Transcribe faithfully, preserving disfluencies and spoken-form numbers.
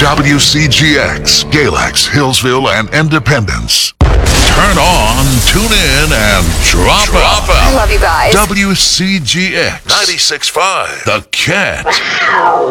W C G X, Galax, Hillsville, and Independence. Turn on, tune in, and drop, drop out. I love you guys. W C G X ninety-six point five, The Cat.